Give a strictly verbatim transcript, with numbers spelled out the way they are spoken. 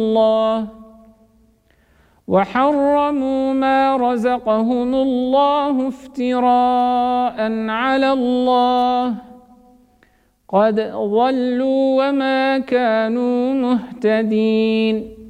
الله وحرموا ما رزقهم الله افتراء على الله قد ضلوا وما كانوا مهتدين